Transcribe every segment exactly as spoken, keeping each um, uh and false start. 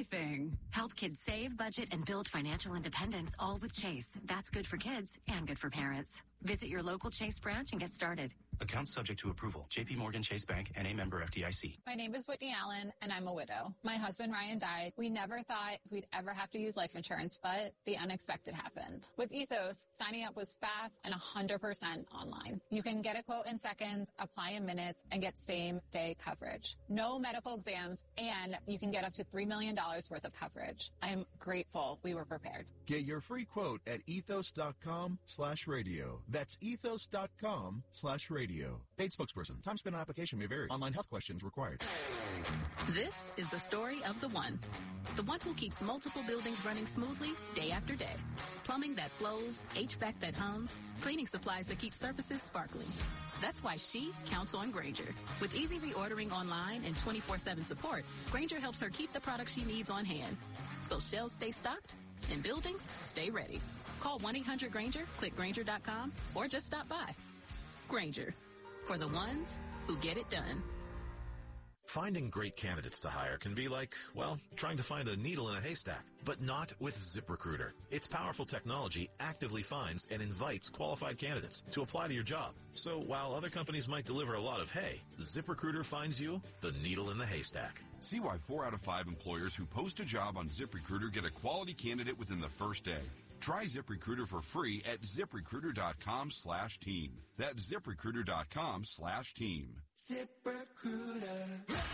everything. Help kids save, budget, and build financial independence, all with Chase. That's good for kids and good for parents. Visit your local Chase branch and get started. Account subject to approval. J P Morgan Chase Bank and a member F D I C. My name is Whitney Allen, and I'm a widow. My husband, Ryan, died. We never thought we'd ever have to use life insurance, but the unexpected happened. With Ethos, signing up was fast and one hundred percent online. You can get a quote in seconds, apply in minutes, and get same-day coverage. No medical exams, and you can get up to three million dollars worth of coverage. I'm grateful we were prepared. Get your free quote at ethos.com slash radio. That's ethos.com slash radio. Paid spokesperson. Time spent on application may vary. Online health questions required. This is the story of the one. The one who keeps multiple buildings running smoothly day after day. Plumbing that flows, H V A C that hums, cleaning supplies that keep surfaces sparkling. That's why she counts on Grainger. With easy reordering online and twenty-four seven support, Grainger helps her keep the products she needs on hand. So shelves stay stocked and buildings stay ready. Call one eight hundred Grainger, click Grainger dot com, or just stop by. Grainger, for the ones who get it done. Finding great candidates to hire can be like, well, trying to find a needle in a haystack, but not with ZipRecruiter. Its powerful technology actively finds and invites qualified candidates to apply to your job. So while other companies might deliver a lot of hay, ZipRecruiter finds you the needle in the haystack. See why four out of five employers who post a job on ZipRecruiter get a quality candidate within the first day. Try ZipRecruiter for free at ZipRecruiter.com slash team. That's ZipRecruiter.com slash team. ZipRecruiter.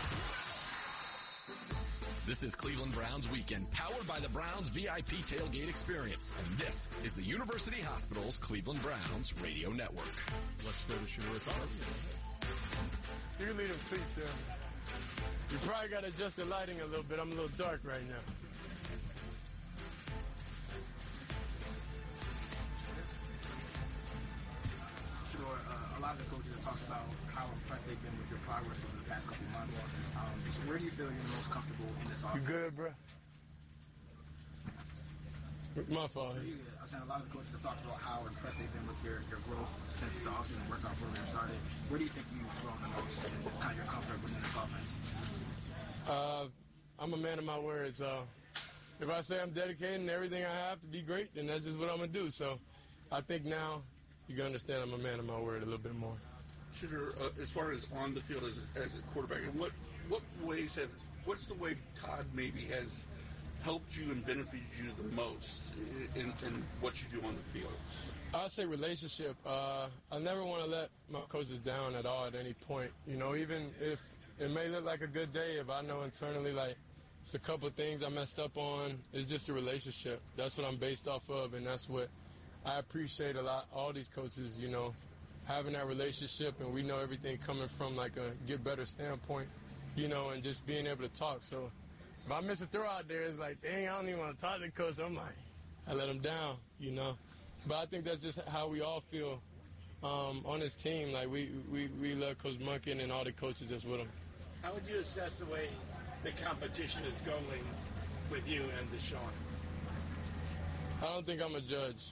This is Cleveland Browns Weekend, powered by the Browns V I P Tailgate Experience. And this is the University Hospital's Cleveland Browns Radio Network. Let's go to Sugar Authority. You can lead them, please, Dan. You probably got to adjust the lighting a little bit. I'm a little dark right now. Uh, a lot of the coaches have talked about how impressed they've been with your progress over the past couple months. Um, so where do you feel you're the most comfortable in this offense? You good, bro? My fault. Yeah, I was saying a lot of the coaches have talked about how impressed they've been with your, your growth since the offseason workout program started. Where do you think you've grown the most and kind of your comfort within this offense? Uh, I'm a man of my word, so if I say I'm dedicating everything I have to be great, then that's just what I'm going to do. So I think now you can understand I'm a man of my word a little bit more. Sugar, uh, as far as on the field as a, as a quarterback, what what ways have what's the way Todd maybe has helped you and benefited you the most in, in what you do on the field? I'd say relationship. Uh, I never want to let my coaches down at all at any point. You know, even if it may look like a good day, if I know internally like it's a couple of things I messed up on, it's just a relationship. That's what I'm based off of, and that's what I appreciate a lot, all these coaches, you know, having that relationship, and we know everything coming from like a get better standpoint, you know, and just being able to talk. So if I miss a throw out there, it's like, dang, I don't even want to talk to the coach. I'm like, I let him down, you know. But I think that's just how we all feel um, on this team. Like, we, we, we love Coach Monken and all the coaches that's with him. How would you assess the way the competition is going with you and Deshaun? I don't think I'm a judge.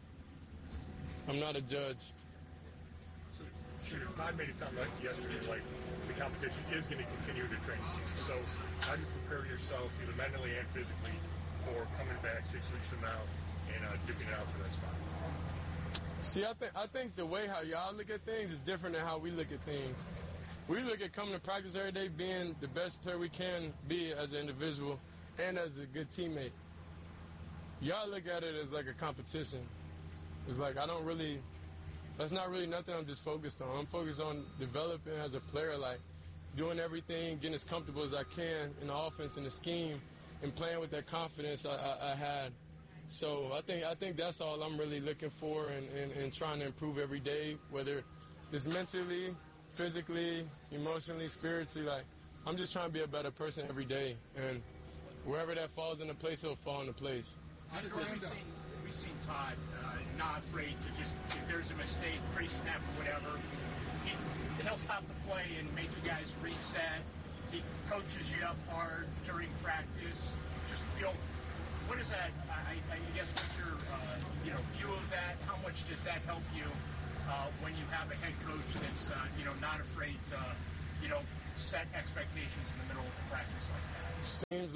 I'm not a judge. So, Shooter, I made it sound like yesterday, like the competition is going to continue to train you. So, how do you prepare yourself, either mentally and physically, for coming back six weeks from now and uh, dipping it out for that spot? See, I think I think the way how y'all look at things is different than how we look at things. We look at coming to practice every day, being the best player we can be as an individual and as a good teammate. Y'all look at it as like a competition. It's like I don't really, that's not really nothing I'm just focused on. I'm focused on developing as a player, like doing everything, getting as comfortable as I can in the offense and the scheme, and playing with that confidence I, I, I had. So I think I think that's all I'm really looking for and, and, and trying to improve every day, whether it's mentally, physically, emotionally, spiritually. Like I'm just trying to be a better person every day, and wherever that falls into place, it'll fall into place. How does it seem? We've seen Todd uh, not afraid to just, if there's a mistake, pre-snap or whatever, he's, he'll stop the play and make you guys reset. He coaches you up hard during practice. Just, you know, what is that, I, I guess, what's your, uh, you know, view of that? How much does that help you uh, when you have a head coach that's, uh, you know, not afraid to, you know, set expectations in the middle of a practice like that? Seems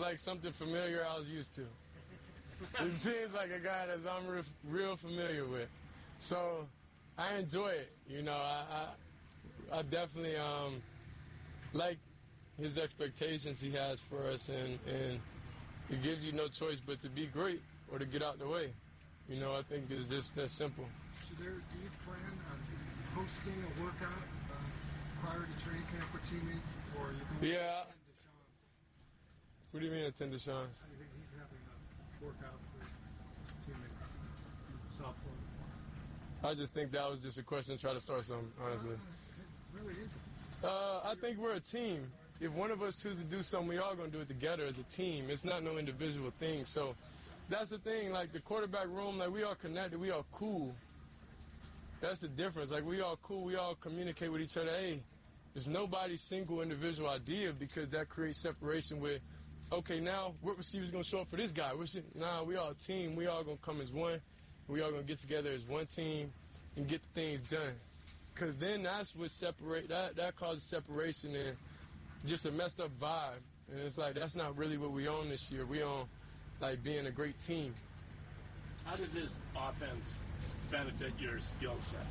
like something familiar I was used to. It seems like a guy that I'm real, real familiar with. So I enjoy it. You know, I I, I definitely um, like his expectations he has for us, and, and it gives you no choice but to be great or to get out the way. You know, I think it's just that simple. So there, do you plan on hosting a workout uh, prior to training camp with teammates, or are you going yeah. to attend Deshaun's? What do you mean attend Deshaun's? I think he's having a workout for teammates in South Florida. I just think that was just a question to try to start something, honestly. Uh, it really isn't. Uh, I think we're a team. If one of us chooses to do something, we all going to do it together as a team. It's not no individual thing. So that's the thing. Like the quarterback room, like we all connected. We all cool. That's the difference. Like we all cool. We all communicate with each other. Hey, there's nobody's single individual idea, because that creates separation with, okay, now what receiver's going to show up for this guy? What's it? Nah, we all a team. We all going to come as one. We all going to get together as one team and get things done. Because then that's what separate, that, that causes separation and just a messed up vibe. And it's like, that's not really what we own this year. We own, like, being a great team. How does this offense benefit your skill set?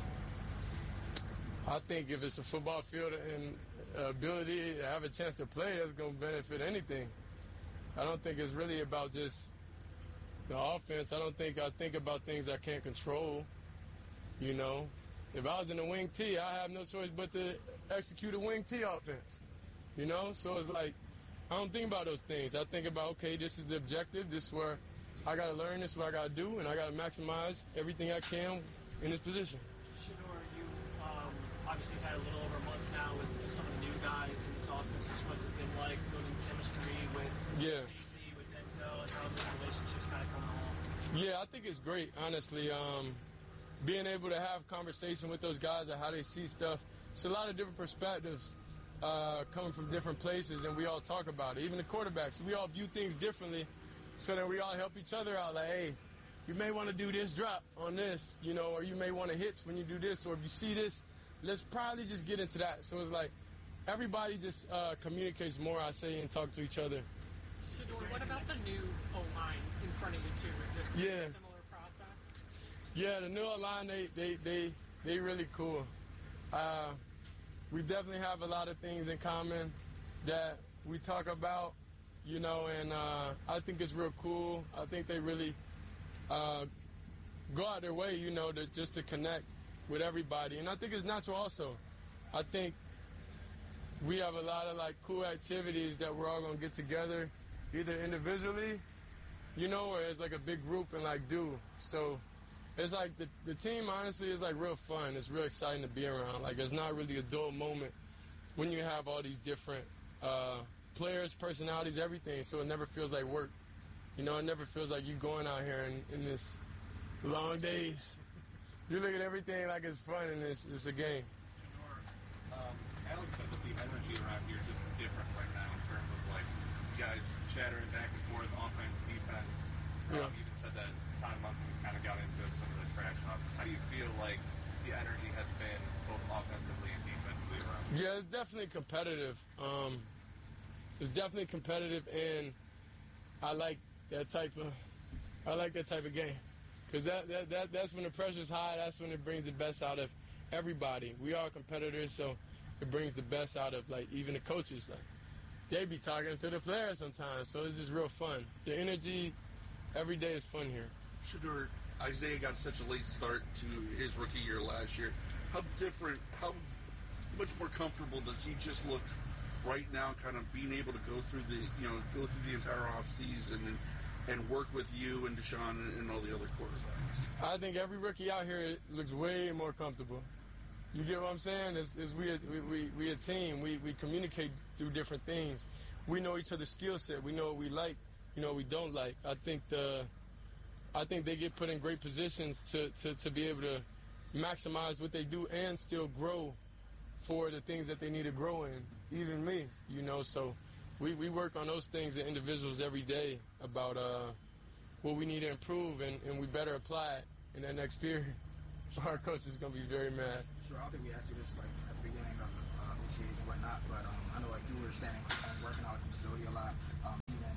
I think if it's a football field and ability to have a chance to play, that's going to benefit anything. I don't think it's really about just the offense. I don't think I think about things I can't control, you know. If I was in a wing T, I have no choice but to execute a wing T offense, you know? So it's like, I don't think about those things. I think about, okay, this is the objective. This is where I got to learn. This is what I got to do, and I got to maximize everything I can in this position. Shedeur, you um, obviously had a little over a month now with some of the new guys in this offense. Just what's it been like building chemistry with yeah. Casey, with Denzel, and how those relationships kind of come along? Yeah, I think it's great, honestly. Um, being able to have conversation with those guys and how they see stuff. It's a lot of different perspectives uh, coming from different places, and we all talk about it. Even the quarterbacks, we all view things differently, so that we all help each other out. Like, hey, you may want to do this drop on this, you know, or you may want to hitch when you do this, or if you see this, let's probably just get into that. So it's like everybody just uh, communicates more, I say, and talk to each other. Shedeur, what about the new O-line in front of you, too? Is it yeah. a similar process? Yeah, the new line, they they they they really cool. Uh, we definitely have a lot of things in common that we talk about, you know, and uh, I think it's real cool. I think they really uh, go out their way, you know, to just to connect with everybody, and I think it's natural also. I think we have a lot of like cool activities that we're all gonna get together, either individually, you know, or as like a big group and like do. So. It's like the, the team, honestly, is like real fun. It's real exciting to be around. Like, it's not really a dull moment when you have all these different uh, players, personalities, everything. So it never feels like work. You know, it never feels like you going out here in, in this long days. You look at everything like it's fun and it's, it's a game. Shedeur, um, Alex said that the energy around here is just different right now in terms of, like, guys chattering back and forth, offense, defense. Yeah. Um, even said that Todd Monken's kind of got into some of the trash talk. How do you feel like the energy has been both offensively and defensively around? Yeah, it's definitely competitive. Um, it's definitely competitive, and I like that type of I like that type of game, because that, that that that's when the pressure's high. That's when it brings the best out of everybody. We are competitors, so it brings the best out of like even the coaches. Like they be talking to the players sometimes, so it's just real fun. The energy. Every day is fun here. Shedeur, Isaiah got such a late start to his rookie year last year. How different, how much more comfortable does he just look right now, kind of being able to go through the, you know, go through the entire offseason and, and work with you and Deshaun and, and all the other quarterbacks? I think every rookie out here looks way more comfortable. You get what I'm saying? It's, it's we, we, we, we a team. We, we communicate through different things. We know each other's skill set. We know what we like. You know, we don't like. I think the, I think they get put in great positions to, to, to be able to maximize what they do and still grow for the things that they need to grow in. Even me, you know. So we, we work on those things as individuals every day about uh, what we need to improve, and, and we better apply it in that next period. Our coach is going to be very mad. Sure, I don't think we asked you this like at the beginning of the uh, O T As and whatnot, but um, I know like you were standing and working out at the facility a lot. Um, even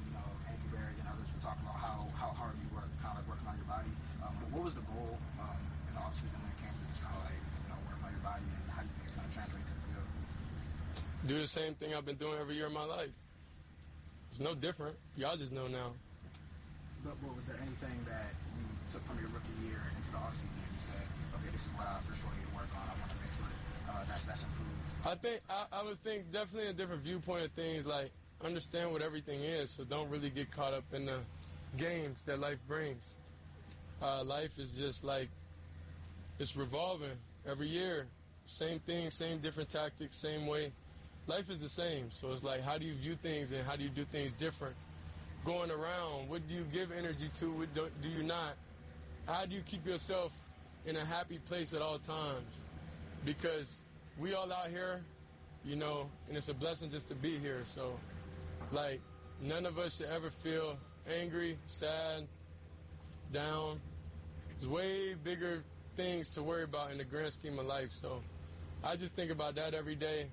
offseason when it came to just kind of like, you know, working on your body, and how do you think it's going to translate to the field? Do the same thing I've been doing every year of my life. It's no different. Y'all just know now. But what, was there anything that you took from your rookie year into the offseason and you said, okay, this is what I for sure need to work on. I want to make sure that uh, that's, that's improved? I think, I, I was thinking definitely a different viewpoint of things, like understand what everything is, so don't really get caught up in the games that life brings. Uh, life is just like, it's revolving every year. Same thing, same different tactics, same way. Life is the same, so it's like, how do you view things and how do you do things different? Going around, what do you give energy to, what do, do you not? How do you keep yourself in a happy place at all times? Because we all out here, you know, and it's a blessing just to be here. So, like, none of us should ever feel angry, sad, down. There's way bigger things to worry about in the grand scheme of life. So, I just think about that every day.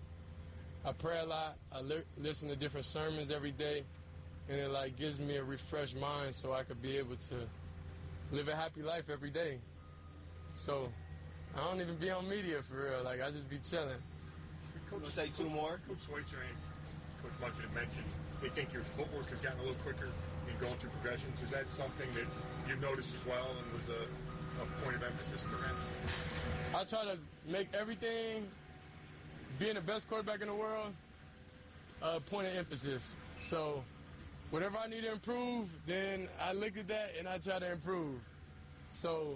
I pray a lot. I li- listen to different sermons every day. And it, like, gives me a refreshed mind so I could be able to live a happy life every day. So, I don't even be on media for real. Like, I just be chilling. Coach, say two more. Coach Schweitzer and Coach Munson had mentioned they think your footwork has gotten a little quicker in going through progressions. Is that something that you've noticed as well and was a, a point of emphasis perhaps? I try to make everything, being the best quarterback in the world, a point of emphasis. So, whatever I need to improve, then I look at that and I try to improve. So,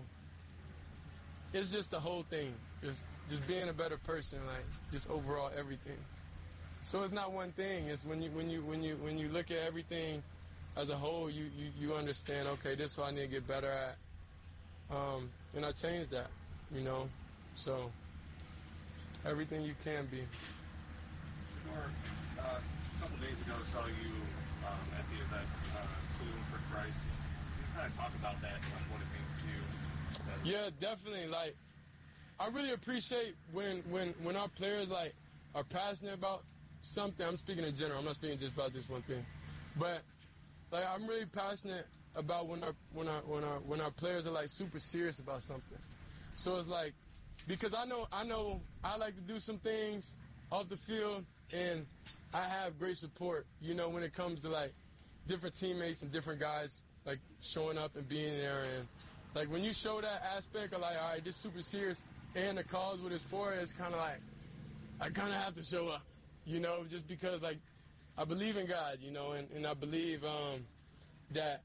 it's just the whole thing. Just just being a better person, like just overall everything. So it's not one thing. It's when you when you when you when you look at everything as a whole, you you, you understand, okay, this is what I need to get better at. Um, and I changed that, you know. So everything you can be. Shador, uh, a couple days ago I saw you um, at the event, uh, Cleveland for Christ. Can you kind of talk about that and like, what it means to you? Yeah, definitely. Like, I really appreciate when when when our players like are passionate about something. I'm speaking in general. I'm not speaking just about this one thing, but like I'm really passionate about when our when our when our when our players are like super serious about something. So it's like, because I know I know I like to do some things off the field, and I have great support. You know, when it comes to like different teammates and different guys like showing up and being there, and like when you show that aspect of like, all right, this super serious, and the cause what it's for, it's kind of like I kind of have to show up, you know, just because like I believe in God, you know, and, and I believe um, that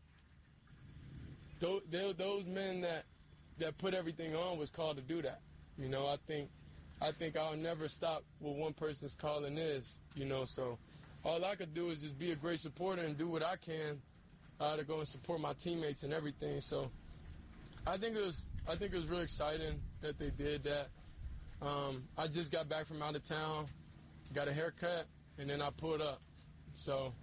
those, those men that that put everything on was called to do that. You know, I think I think I'll never stop what one person's calling is, you know, so all I could do is just be a great supporter and do what I can uh, to go and support my teammates and everything. So I think it was I think it was really exciting that they did that. Um, I just got back from out of town, got a haircut, and then I pulled up. So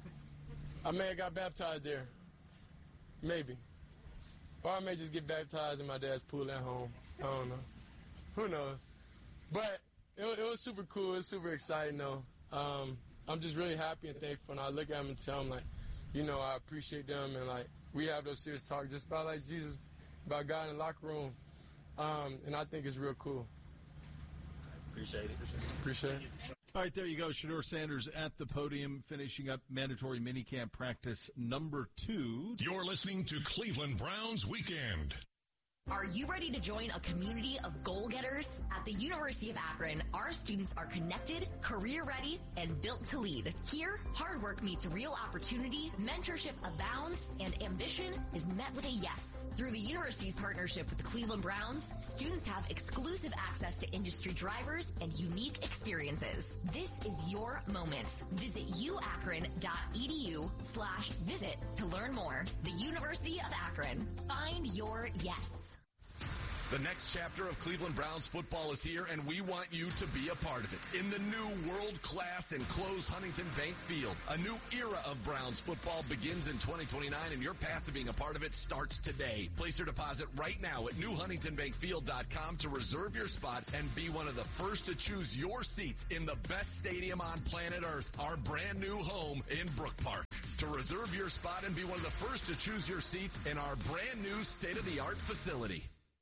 I may have got baptized there. Maybe. Or I may just get baptized in my dad's pool at home. I don't know. Who knows? But it, it was super cool. It was super exciting, though. Um, I'm just really happy and thankful. And I look at them and tell them, like, you know, I appreciate them. And, like, we have those serious talks just about, like, Jesus, about God in the locker room. Um, and I think it's real cool. Appreciate it. Appreciate it. All right, there you go. Shedeur Sanders at the podium, finishing up mandatory minicamp practice number two. You're listening to Cleveland Browns Weekend. Are you ready to join a community of goal-getters? At the University of Akron, our students are connected, career-ready, and built to lead. Here, hard work meets real opportunity, mentorship abounds, and ambition is met with a yes. Through the university's partnership with the Cleveland Browns, students have exclusive access to industry drivers and unique experiences. This is your moment. Visit uakron.edu slash visit to learn more. The University of Akron. Find your yes. The next chapter of Cleveland Browns football is here, and we want you to be a part of it. In the new world-class enclosed Huntington Bank Field, a new era of Browns football begins in twenty twenty-nine, and your path to being a part of it starts today. Place your deposit right now at new huntington bank field dot com to reserve your spot and be one of the first to choose your seats in the best stadium on planet Earth, our brand new home in Brook Park. To reserve your spot and be one of the first to choose your seats in our brand new state-of-the-art facility.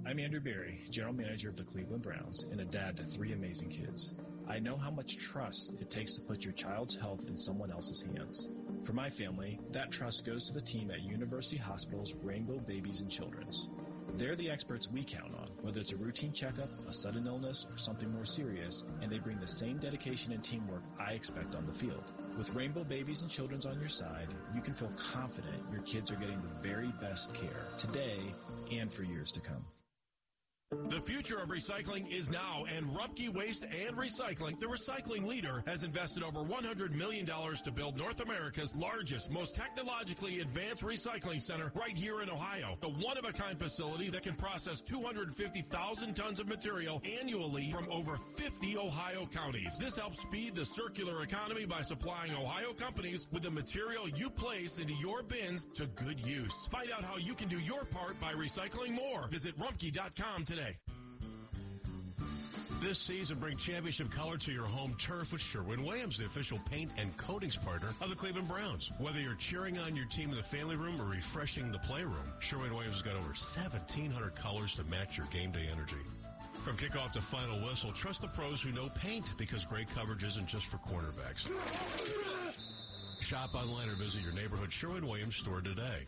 I'm Andrew Berry, General Manager of the Cleveland Browns and a dad to three amazing kids. I know how much trust it takes to put your child's health in someone else's hands. For my family, that trust goes to the team at University Hospital's Rainbow Babies and Children's. They're the experts we count on, whether it's a routine checkup, a sudden illness, or something more serious, and they bring the same dedication and teamwork I expect on the field. With Rainbow Babies and Children's on your side, you can feel confident your kids are getting the very best care today and for years to come. The future of recycling is now, and Rumpke Waste and Recycling, the recycling leader, has invested over one hundred million dollars to build North America's largest, most technologically advanced recycling center right here in Ohio. A one-of-a-kind facility that can process two hundred fifty thousand tons of material annually from over fifty Ohio counties. This helps feed the circular economy by supplying Ohio companies with the material you place into your bins to good use. Find out how you can do your part by recycling more. Visit rumpke dot com today. This season, bring championship color to your home turf with Sherwin-Williams, the official paint and coatings partner of the Cleveland Browns. Whether you're cheering on your team in the family room or refreshing the playroom, Sherwin-Williams has got over seventeen hundred colors to match your game day energy. From kickoff to final whistle, trust the pros who know paint, because great coverage isn't just for cornerbacks. Shop online or visit your neighborhood Sherwin-Williams store today.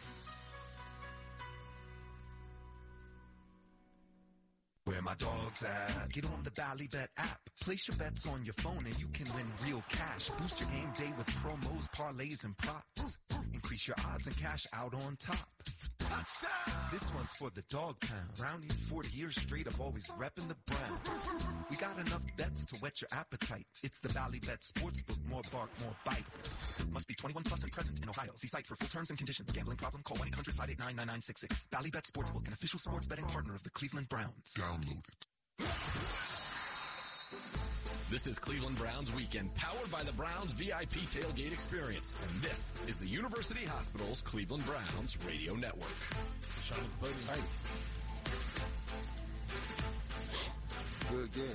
Where my dog's at? Get on the Bally Bet app. Place your bets on your phone and you can win real cash. Boost your game day with promos, parlays, and props. Increase your odds and cash out on top. Touchdown! This one's for the dog pound. Brownie, forty years straight of always repping the Browns. We got enough bets to whet your appetite. It's the Bally Bet Sportsbook. More bark, more bite. Must be twenty-one plus and present in Ohio. See site for full terms and conditions. Gambling problem? Call one eight hundred five eight nine nine nine six six. Bally Bet Sportsbook, an official sports betting partner of the Cleveland Browns. Download it. This is Cleveland Browns Weekend, powered by the Browns V I P Tailgate Experience. And this is the University Hospital's Cleveland Browns Radio Network. Sean, hey. Good, good.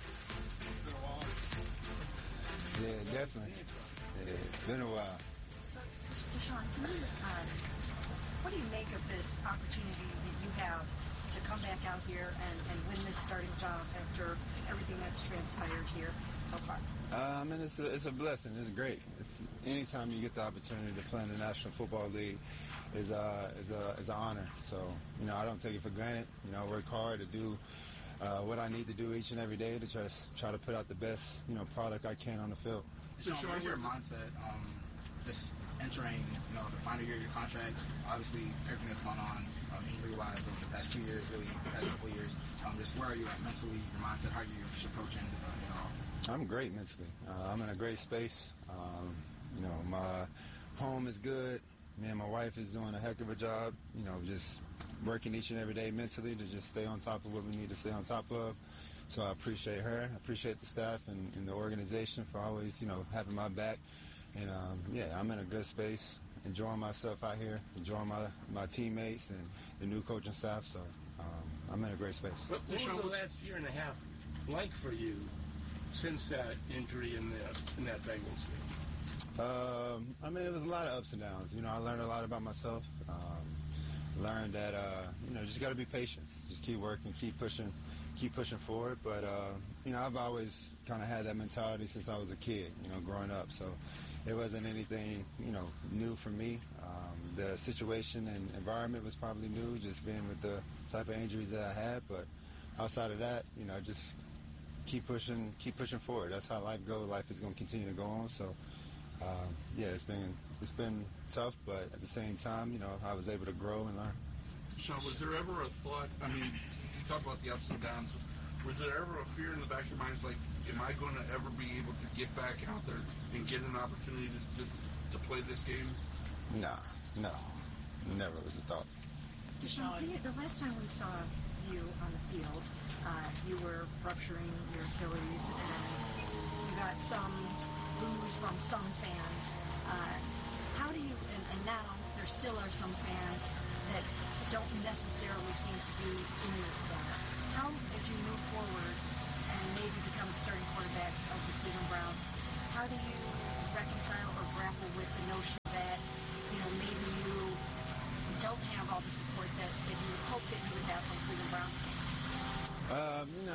Yeah, definitely. Yeah, it's been a while. So, Deshaun, can you, um, what do you make of this opportunity that you have to come back out here and, and win this starting job after everything that's transpired here so far? Uh, I mean, it's a, it's a blessing. It's great. It's, anytime you get the opportunity to play in the National Football League is a, is a, is an honor. So, you know, I don't take it for granted. You know, I work hard to do uh, what I need to do each and every day to try, try to put out the best, you know, product I can on the field. Sean, what's your mindset um, just entering, you know, the final year of your contract? Obviously, everything that's gone on um, injury-wise over the past two years, really the past couple of years. Um, just where are you at mentally, your mindset, how are you just approaching uh, it all? I'm great mentally. Uh, I'm in a great space. Um, you know, my home is good. Me and my wife is doing a heck of a job, you know, just working each and every day mentally to just stay on top of what we need to stay on top of. So I appreciate her. I appreciate the staff and, and the organization for always, you know, having my back. And, um, yeah, I'm in a good space, enjoying myself out here, enjoying my, my teammates and the new coaching staff. So um, I'm in a great space. What was the last year and a half like for you since that injury in, the, in that Bengals game? Um, I mean, it was a lot of ups and downs. You know, I learned a lot about myself. Um, learned that, uh, you know, just got to be patient. Just keep working, keep pushing. keep pushing forward, but, uh, you know, I've always kind of had that mentality since I was a kid, you know, growing up, so it wasn't anything, you know, new for me. Um, the situation and environment was probably new, just being with the type of injuries that I had, but outside of that, you know, just keep pushing, keep pushing forward. That's how life goes. Life is going to continue to go on, so, um, yeah, it's been, it's been tough, but at the same time, you know, I was able to grow and learn. Sean, was there ever a thought, I mean, you talk about the ups and downs. Was there ever a fear in the back of your mind, like, am I going to ever be able to get back out there and get an opportunity to, to, to play this game? Nah, no, never was a thought. Deshaun, can you, the last time we saw you on the field, uh, you were rupturing your Achilles, and you got some boos from some fans. Uh, how do you, and, and now there still are some fans that don't necessarily seem to be in your corner. How, as you move forward and maybe become the starting quarterback of the Cleveland Browns, how do you reconcile or grapple with the notion that, you know, maybe you don't have all the support that, that you would hope that you would have from Cleveland Browns fans?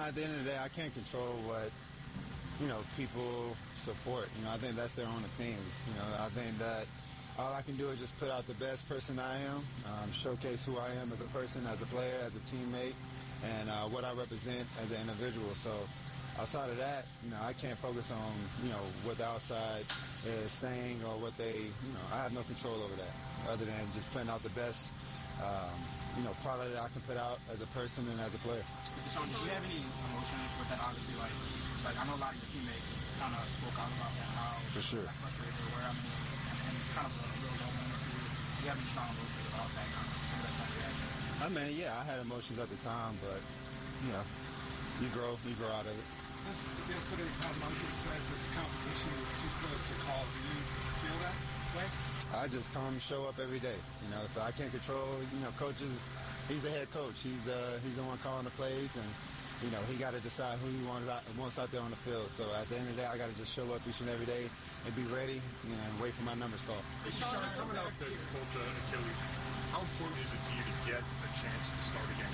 at the end of the day, I can't control what, you know, people support. You know, I think that's their own opinions. You know, I think that all I can do is just put out the best person I am, um, showcase who I am as a person, as a player, as a teammate, and uh, what I represent as an individual. So outside of that, you know, I can't focus on, you know, what the outside is saying or what they, you know, I have no control over that other than just putting out the best, um, you know, product that I can put out as a person and as a player. Deshaun, did you have any emotions with that? Obviously, like, like I know a lot of your teammates kind of spoke out about that, how For sure. like, frustrated they were. I mean, and, and kind of a real low moment for you. Do you have any strong emotions about that kind of, some of that kind of reaction? I mean, yeah, I had emotions at the time, but, you know, you grow, you grow out of it. This, yesterday, Todd Monken said this competition is too close to call. Do you feel that way? I just come show up every day, you know, so I can't control, you know, coaches. He's the head coach. He's the, he's the one calling the plays, and, you know, he got to decide who he wants out, wants out there on the field. So at the end of the day, I got to just show up each and every day and be ready, you know, and wait for my numbers called. Deshaun, coming out to coach uh, Achilles, how important is it to you to get a chance to start again?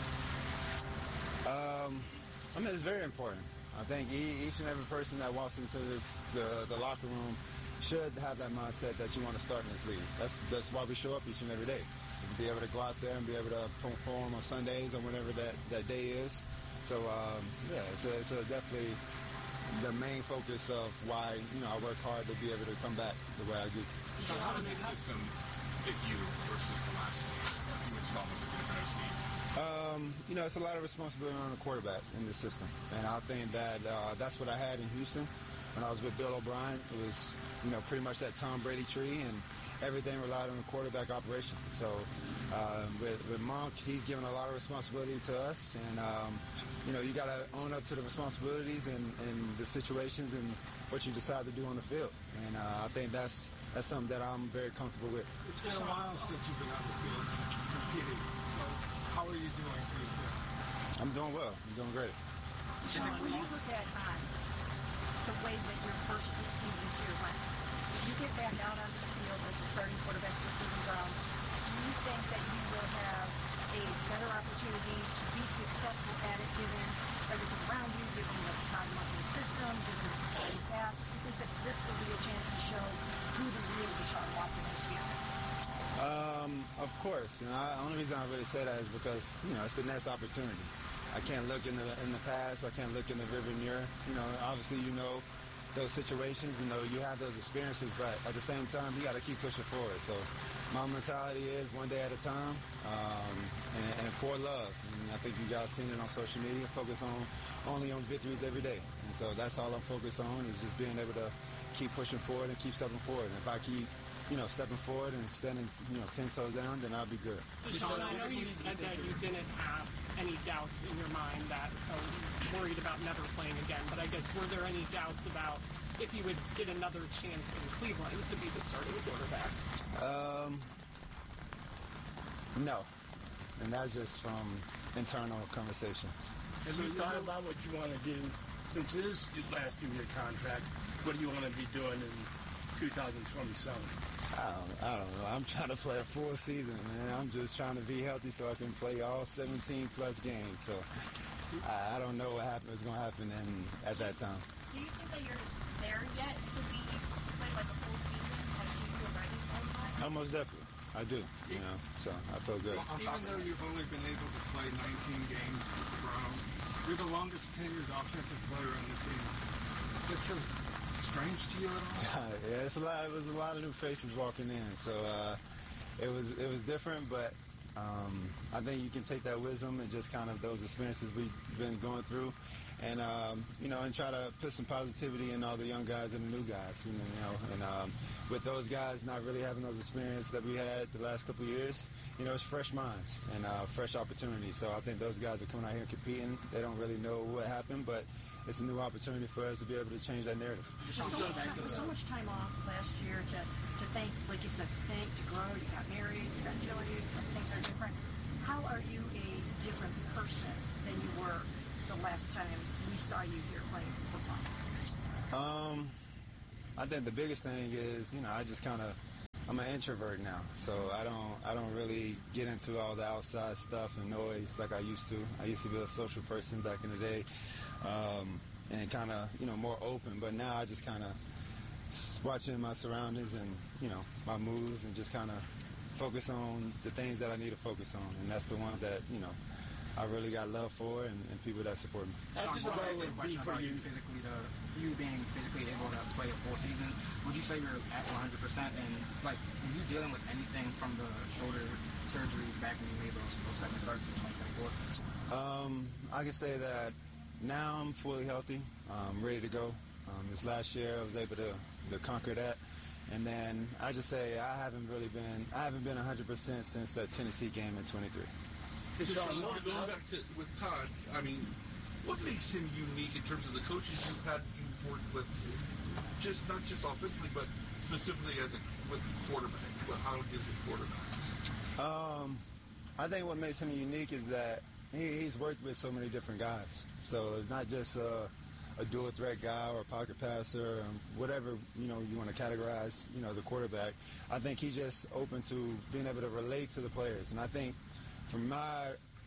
Um, I mean, it's very important. I think each and every person that walks into this the, the locker room should have that mindset that you want to start in this league. That's that's why we show up each and every day, is to be able to go out there and be able to perform on Sundays or whenever that, that day is. So, um, yeah, it's, a, it's a definitely the main focus of why, you know, I work hard to be able to come back the way I do. So how does this system fit you versus the last few installments of the different seeds? Um, you know, it's a lot of responsibility on the quarterbacks in the system. And I think that uh, that's what I had in Houston when I was with Bill O'Brien. It was, you know, pretty much that Tom Brady tree, and everything relied on the quarterback operation. So uh, with, with Monk, he's given a lot of responsibility to us. And, um, you know, you got to own up to the responsibilities and, and the situations and what you decide to do on the field. And uh, I think that's that's something that I'm very comfortable with. It's been a while since you've been on the field competing. So how are you doing? Do you feel? I'm doing well. I'm doing great. Sean, when you look at uh, the way that your first few seasons here went, if you get back out onto the field as the starting quarterback for the Cleveland Browns, do you think that you will have a better opportunity to be successful at it given everything around you, given the Todd Monken system, given the successful pass? Do you think that this will be a chance to show who the real Deshaun Watson is here? Um, of course. And I, the only reason I really say that is because, you know, it's the next opportunity. I can't look in the in the past. I can't look in the rearview mirror. You know, obviously, you know those situations, you know, you have those experiences, but at the same time, you got to keep pushing forward. So my mentality is one day at a time, um, and, and for love. And I think you guys seen it on social media. Focus on only on victories every day. And so that's all I'm focused on, is just being able to keep pushing forward and keep stepping forward. And if I keep, you know, stepping forward and standing, you know, ten toes down, then I'll be good. Deshaun, I know you said that you didn't have any doubts in your mind that uh, worried about never playing again, but I guess were there any doubts about if you would get another chance in Cleveland to be the starting quarterback? Um, no. And that's just from internal conversations. Have you thought about what you want to do? Since it is your last two-year contract, what do you want to be doing in two thousand twenty-seven? I don't, I don't know. I'm trying to play a full season, man. I'm just trying to be healthy so I can play all seventeen plus games. So I, I don't know what happen, is going to happen in, at that time. Do you think that you're there yet to be to play like a full season? Like, do you feel ready for that? Oh, most definitely. I do, you know, so I feel good. Even though you've only been able to play nineteen games with the Browns, you're the longest tenured offensive player on the team. Is that true? Strange to you at all? Yeah, it's a lot. It was a lot of new faces walking in, so uh, it was it was different. But um, I think you can take that wisdom and just kind of those experiences we've been going through, and um, you know, and try to put some positivity in all the young guys and the new guys. You know, you know and um, with those guys not really having those experiences that we had the last couple of years, you know, it's fresh minds and uh, fresh opportunities. So I think those guys are coming out here competing. They don't really know what happened, but it's a new opportunity for us to be able to change that narrative. So much, time, so much time off last year to, to think, like you said, think, to grow. You got married, you got children, things are different. How are you a different person than you were the last time we saw you here playing football? Um, I think the biggest thing is, you know, I just kind of I'm an introvert now, so I don't I don't really get into all the outside stuff and noise like I used to. I used to be a social person back in the day, um, and kind of, you know, more open. But now I just kind of watching my surroundings and, you know, my moves, and just kind of focus on the things that I need to focus on, and that's the ones that, you know, I really got love for, and, and people that support me. Sean, what would it be for you physically to, you being physically able to play a full season? Would you say you're at one hundred percent? And, like, were you dealing with anything from the shoulder surgery back when you made those, those seven starts in twenty twenty-four? Um, I can say that now I'm fully healthy, um, ready to go. Um, this last year I was able to, to conquer that. And then I just say I haven't really been, I haven't been one hundred percent since that Tennessee game in twenty-three. Sean, going back to with Todd, I mean, what makes him unique in terms of the coaches you've had you've worked with, just not just offensively, but specifically as a with quarterback? Well, how is it quarterbacks? Um, I think what makes him unique is that he, he's worked with so many different guys. So it's not just a, a dual threat guy or a pocket passer, or whatever, you know, you want to categorize, you know, the quarterback. I think he's just open to being able to relate to the players. And I think from my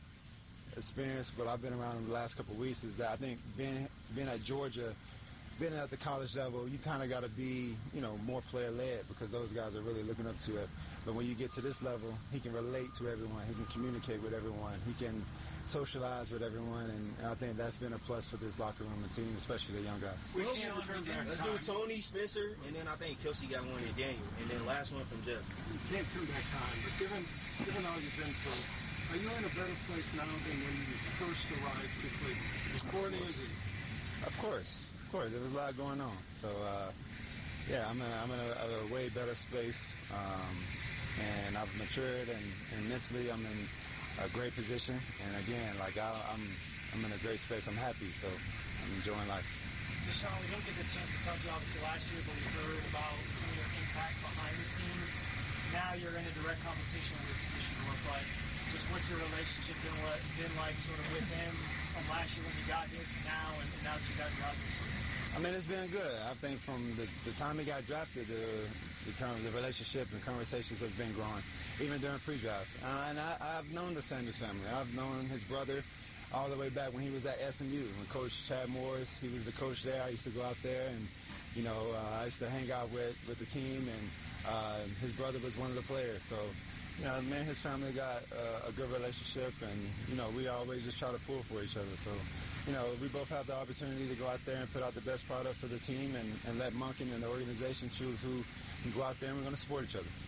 experience, what I've been around in the last couple of weeks, is that I think being being at Georgia, being at the college level, you kind of got to be, you know, more player-led, because those guys are really looking up to it. But when you get to this level, he can relate to everyone. He can communicate with everyone. He can socialize with everyone, and I think that's been a plus for this locker room and team, especially the young guys. We can't return back. Let's do Tony, Spencer, and then I think Kelsey got one in Daniel, and then last one from Jeff. You can't turn back time, but given given all you've been through, are you in a better place now than when you first arrived to Cleveland before the injury? Of course, of course. There was a lot going on. So, uh, yeah, I'm in, a, I'm in a, a way better space, um, and I've matured, and, and mentally I'm in a great position. And again, like I, I'm, I'm in a great space. I'm happy, so I'm enjoying life. Deshaun, we didn't get the chance to talk to you obviously last year, but we heard about some of your impact behind the scenes. Now you're in a direct competition with Commissioner But just what's your relationship been, what, been like sort of with him from last year when you got here to now, and, and now that you guys are out here? I mean, it's been good. I think from the, the time he got drafted, the, the, the relationship and conversations has been growing, even during pre-draft. Uh, and I, I've known the Sanders family. I've known his brother all the way back when he was at S M U. When Coach Chad Morris, he was the coach there. I used to go out there, and, you know, uh, I used to hang out with, with the team, and uh, his brother was one of the players. So, you know, me and his family got uh, a good relationship, and, you know, we always just try to pull for each other. So, you know, we both have the opportunity to go out there and put out the best product for the team, and, and let Monken and the organization choose who can go out there, and we're going to support each other.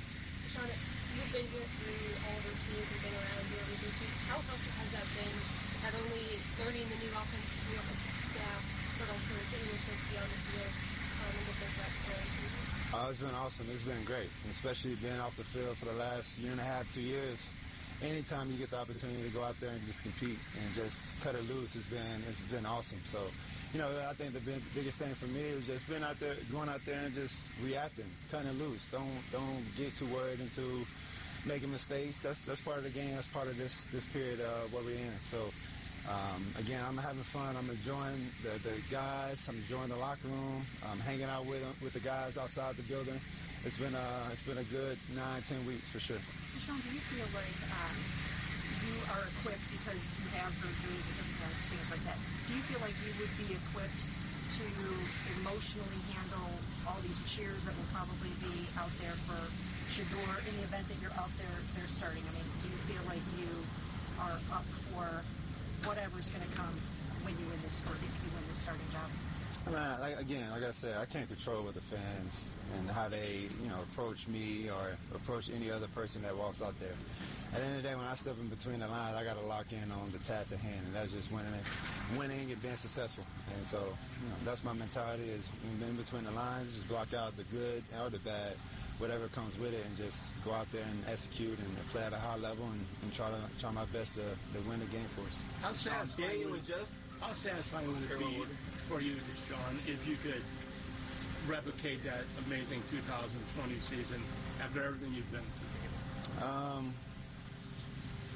Sean, you've been here through all the teams and been around the organization. How helpful has that been, not only learning the new offense, the offensive staff, but also getting your chance to be on the field um, and different threats going through? Oh, it's been awesome. It's been great, especially being off the field for the last year and a half, two years. Anytime you get the opportunity to go out there and just compete and just cut it loose, it's been it's been awesome. So, you know, I think the big, biggest thing for me is just being out there, going out there and just reacting, cutting it loose. Don't don't get too worried into making mistakes. That's that's part of the game. That's part of this this period uh, where we're in. So. Um, again, I'm having fun. I'm enjoying the, the guys. I'm enjoying the locker room. I'm hanging out with with the guys outside the building. It's been a it's been a good nine ten weeks for sure. Sean, do you feel like um, you are equipped because you have surgeries and different things like that? Do you feel like you would be equipped to emotionally handle all these cheers that will probably be out there for Shedeur in the event that you're out there they're starting? I mean, do you feel like you are up for whatever's going to come when you win this, or if you win this starting job? I mean, like, again, like I said, I can't control what the fans and how they, you know, approach me or approach any other person that walks out there. At the end of the day, when I step in between the lines, I got to lock in on the task at hand, and that's just winning it, winning and being successful. And so, you know, that's my mentality: is in between the lines, just block out the good or the bad, whatever comes with it, and just go out there and execute and play at a high level, and, and try to try my best to, to win the game for us. How satisfying would, how satisfying would it be for you, Deshaun, if you could replicate that amazing two thousand twenty season after everything you've been through? Um,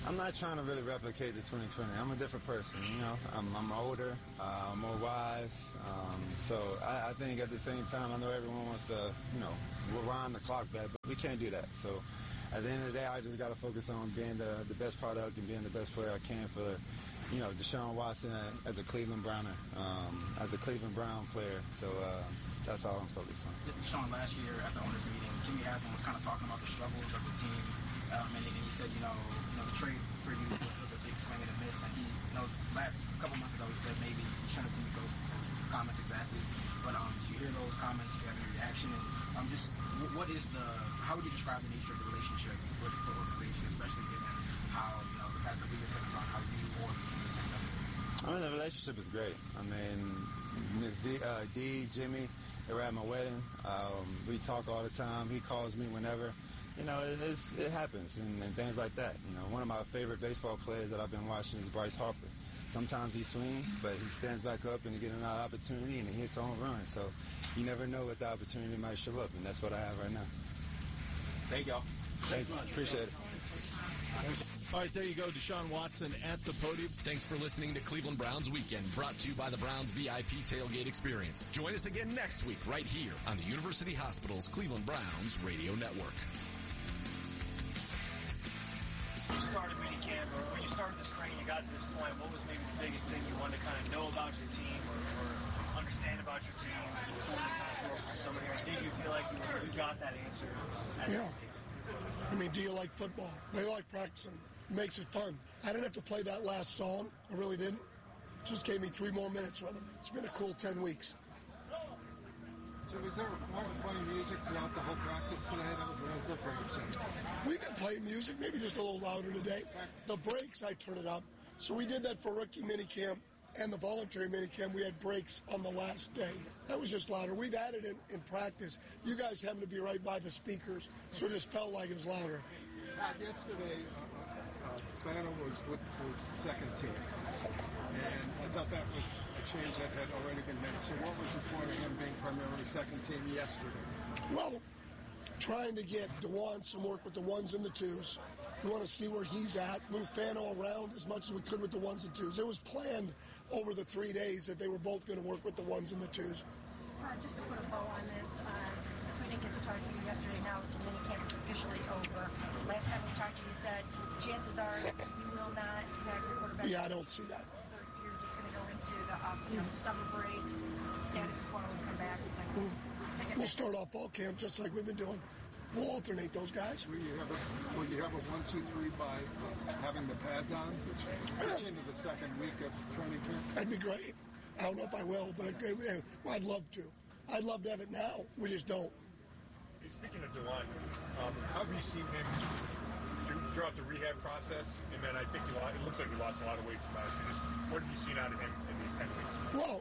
I'm not trying to really replicate the twenty twenty. I'm a different person, you know. I'm, I'm older, uh, I'm more wise. Um, so I, I think at the same time, I know everyone wants to, you know, rewind the clock back, but we can't do that. So at the end of the day, I just got to focus on being the, the best product and being the best player I can for, you know, Deshaun Watson as a Cleveland Browner, um, as a Cleveland Brown player. So uh, that's all I'm focused on. Deshaun, last year at the owners meeting, Jimmy Haslam was kind of talking about the struggles of the team. Um, and, and he said, you know, you know, the trade for you was a big swing and a miss. And he, you know, last, a couple months ago, he said maybe he shouldn't have used those comments exactly. But um, did you hear those comments? Did you have any reaction? And um, just what is the, how would you describe the nature of the relationship with the organization, especially given how, you know, the past couple years hasn't gone how you or the team is discussing? I mean, the relationship is great. I mean, Miz D, uh, D, Jimmy, they were at my wedding. Um, we talk all the time. He calls me whenever. You know, it, it's, it happens and, and things like that. You know, one of my favorite baseball players that I've been watching is Bryce Harper. Sometimes he swings, but he stands back up and he gets another opportunity and he hits a home run. So you never know what the opportunity might show up, and that's what I have right now. Thank y'all. Thanks, man. Appreciate it. All right, there you go. Deshaun Watson at the podium. Thanks for listening to Cleveland Browns Weekend, brought to you by the Browns V I P Tailgate Experience. Join us again next week right here on the University Hospital's Cleveland Browns Radio Network. You started minicamp, or when you started the spring, you got to this point, what was maybe the biggest thing you wanted to kind of know about your team or, or understand about your team before you kind of broke through summer here? Did you feel like you, you got that answer at Yeah. that stage? I mean, do you like football? They like practicing. It makes it fun. I didn't have to play that last song. I really didn't. Just gave me three more minutes with them. It's been a cool ten weeks. So was there a point of playing music throughout the whole practice today? That was a little different, it seemed. We've been playing music, maybe just a little louder today. The breaks, I turn it up. So we did that for rookie minicamp and the voluntary minicamp. We had breaks on the last day. That was just louder. We've added it in practice. You guys happen to be right by the speakers, so it just felt like it was louder. Uh, yesterday, uh, uh, Fano was with the second team, and I thought that was a change that had already been made. So what was the point of him being primarily second team yesterday? Well, trying to get DeJuan some work with the ones and the twos. We want to see where he's at, move Fano around as much as we could with the ones and twos. It was planned over the three days that they were both going to work with the ones and the twos. Todd, just to put a bow on this, uh, since we didn't get to talk to you yesterday, now the minicamp is officially over. Last time we talked to you, you said chances are you will not have your quarterback. Yeah, I don't see that. So you're just going to go into the off, you know, summer break, status quo, and come back. And Mm. We'll start off fall camp just like we've been doing. We'll alternate those guys. Will you have a, will you have a one, two, three by having the pads on, which which into the second week of training camp? That'd be great. I don't know if I will, but I'd, I'd love to. I'd love to have it now. We just don't. Hey, speaking of DeJuan, um, how have you seen him throughout the rehab process? And then I think you lost, it looks like you lost a lot of weight from last year. Just what have you seen out of him in these ten weeks? Well,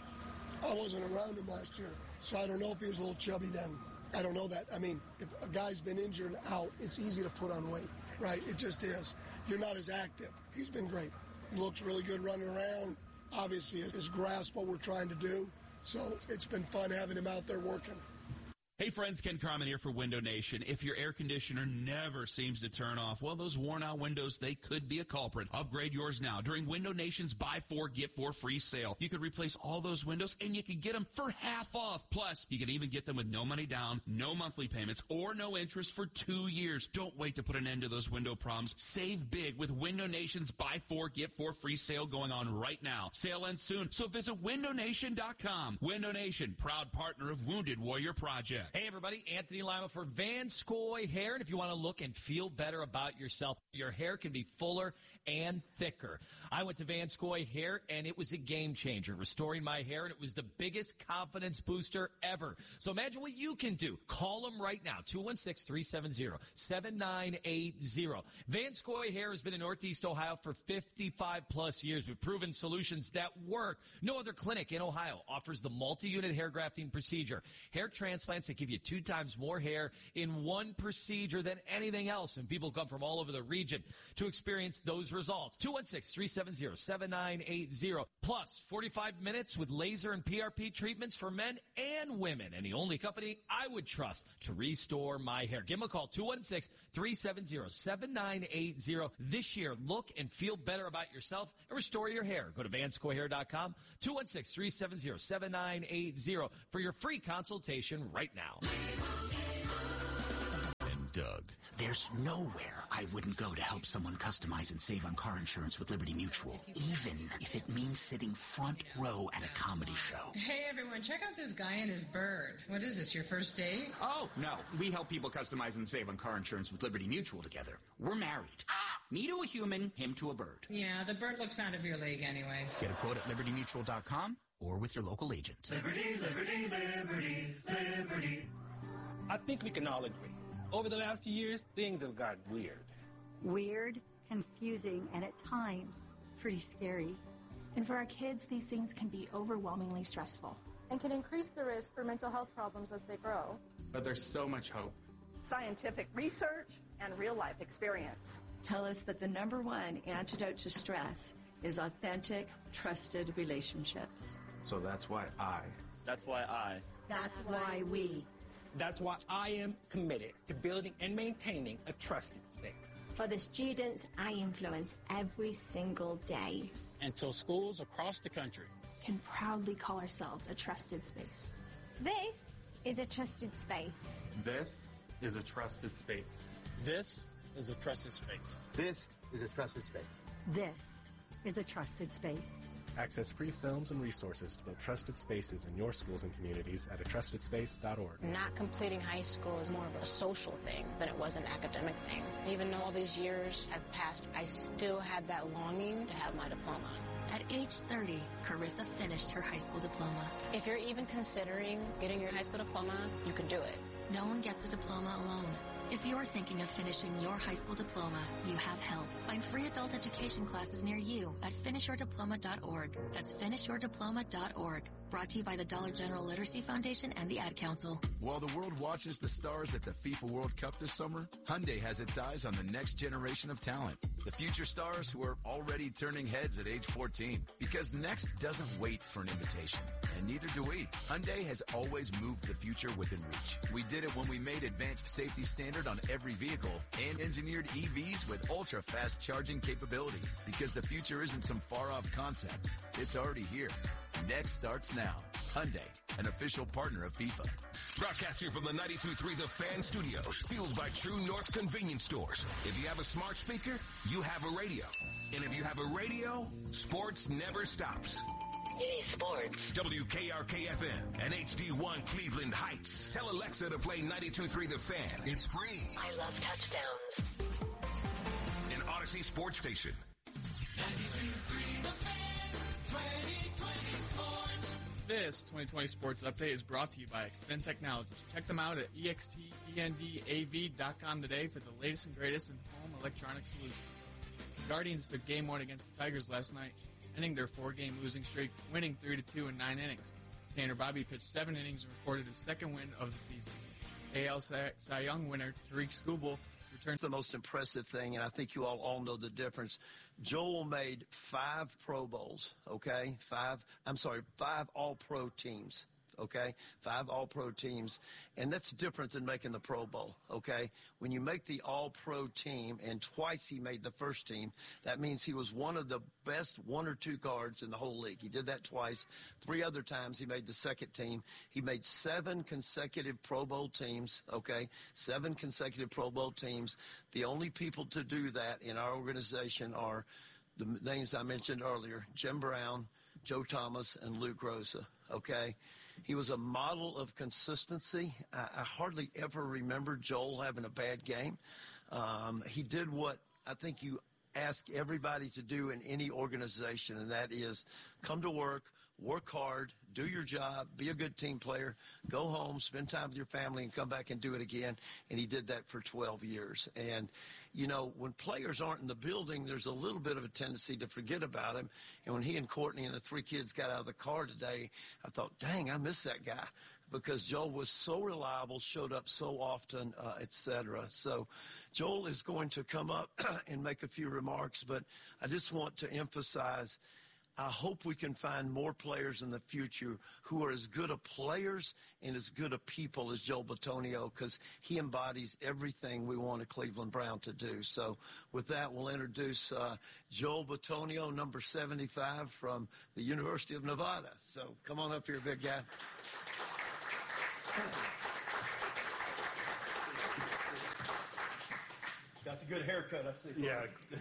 I wasn't around him last year, so I don't know if he was a little chubby then. I don't know that. I mean, if a guy's been injured and out, it's easy to put on weight, right? It just is. You're not as active. He's been great. He looks really good running around. Obviously, has grasped what we're trying to do. So it's been fun having him out there working. Hey friends, Ken Carmen here for Window Nation. If your air conditioner never seems to turn off, well, those worn out windows, they could be a culprit. Upgrade yours now during Window Nation's buy four, get four free sale. You could replace all those windows and you could get them for half off. Plus, you can even get them with no money down, no monthly payments, or no interest for two years. Don't wait to put an end to those window problems. Save big with Window Nation's buy four, get four free sale going on right now. Sale ends soon, so visit window nation dot com. Window Nation, proud partner of Wounded Warrior Project. Hey everybody, Anthony Lima for Vanscoy Hair, and if you want to look and feel better about yourself, your hair can be fuller and thicker. I went to Vanscoy Hair, and it was a game changer, restoring my hair, and it was the biggest confidence booster ever. So imagine what you can do. Call them right now, two one six, three seven zero, seven nine eight zero. Vanscoy Hair has been in Northeast Ohio for fifty-five plus years with proven solutions that work. No other clinic in Ohio offers the multi-unit hair grafting procedure, hair transplants, that give you two times more hair in one procedure than anything else. And people come from all over the region to experience those results. two one six, three seven zero, seven nine eight zero. Plus, forty-five minutes with laser and P R P treatments for men and women. And the only company I would trust to restore my hair. Give them a call, two one six, three seven zero, seven nine eight zero. This year, look and feel better about yourself and restore your hair. Go to vanscoy hair dot com, two one six, three seven zero, seven nine eight zero for your free consultation right now. And Doug. There's nowhere I wouldn't go to help someone customize and save on car insurance with Liberty Mutual, even if it means sitting front row at a comedy show. Hey, everyone, check out this guy and his bird. What is this, your first date? Oh, no. We help people customize and save on car insurance with Liberty Mutual together. We're married. Me to a human, him to a bird. Yeah, the bird looks out of your league anyways. Get a quote at liberty mutual dot com or with your local agent. Liberty, liberty, liberty, liberty. I think we can all agree. Over the last few years, things have gotten weird. Weird, confusing, and at times, pretty scary. And for our kids, these things can be overwhelmingly stressful. And can increase the risk for mental health problems as they grow. But there's so much hope. Scientific research and real-life experience tell us that the number one antidote to stress is authentic, trusted relationships. So that's why I. That's why I. That's why we. That's why I am committed to building and maintaining a trusted space. For the students I influence every single day. Until schools across the country can proudly call ourselves a trusted space. This is a trusted space. This is a trusted space. This is a trusted space. This is a trusted space. This is a trusted space. Access free films and resources to build trusted spaces in your schools and communities at a trusted space dot org. Not completing high school is more of a social thing than it was an academic thing. Even though all these years have passed, I still had that longing to have my diploma. At age thirty, Carissa finished her high school diploma. If you're even considering getting your high school diploma, you can do it. No one gets a diploma alone. If you're thinking of finishing your high school diploma, you have help. Find free adult education classes near you at finish your diploma dot org. That's finish your diploma dot org. Brought to you by the Dollar General Literacy Foundation and the Ad Council. While the world watches the stars at the FIFA World Cup this summer, Hyundai has its eyes on the next generation of talent. The future stars who are already turning heads at age fourteen. Because next doesn't wait for an invitation. And neither do we. Hyundai has always moved the future within reach. We did it when we made advanced safety standard on every vehicle and engineered E Vs with ultra-fast charging capability. Because the future isn't some far-off concept. It's already here. Next starts now. Hyundai, an official partner of FIFA. Broadcasting from the ninety-two point three The Fan Studios, fueled by True North Convenience Stores. If you have a smart speaker, you have a radio. And if you have a radio, sports never stops. Any sports. W K R K F M and H D one Cleveland Heights. Tell Alexa to play ninety-two point three The Fan. It's free. I love touchdowns. An Odyssey sports station. ninety-two point three The Fan, twenty twenty sports. This twenty twenty Sports Update is brought to you by Extend Technologies. Check them out at E X T E N D A V dot com today for the latest and greatest in home electronic solutions. The Guardians took game one against the Tigers last night, ending their four-game losing streak, winning three to two in nine innings. Tanner Bobby pitched seven innings and recorded his second win of the season. A L Cy Young winner Tariq Skubal returned. The most impressive thing, and I think you all, all know the difference, Joel made five Pro Bowls, okay? Five, I'm sorry, five All-Pro teams, okay? Five All-Pro teams, and that's different than making the Pro Bowl, okay? When you make the All-Pro team, and twice he made the first team, that means he was one of the best one or two guards in the whole league. He did that twice. Three other times he made the second team. He made seven consecutive Pro Bowl teams, okay? Seven consecutive Pro Bowl teams. The only people to do that in our organization are the names I mentioned earlier, Jim Brown, Joe Thomas, and Luke Rosa, okay? He was a model of consistency. I, I hardly ever remember Joel having a bad game. Um, he did what I think you ask everybody to do in any organization, and that is come to work, work hard, do your job, be a good team player, go home, spend time with your family, and come back and do it again. And he did that for twelve years. And, you know, when players aren't in the building, there's a little bit of a tendency to forget about him. And when he and Courtney and the three kids got out of the car today, I thought, dang, I miss that guy. because Joel was so reliable, showed up so often, uh, et cetera. So Joel is going to come up and make a few remarks, but I just want to emphasize, I hope we can find more players in the future who are as good a players and as good a people as Joel Bitonio, because he embodies everything we want a Cleveland Brown to do. So with that, we'll introduce uh, Joel Bitonio, number seventy-five from the University of Nevada. So come on up here, big guy. Got the good haircut, I see. Yeah.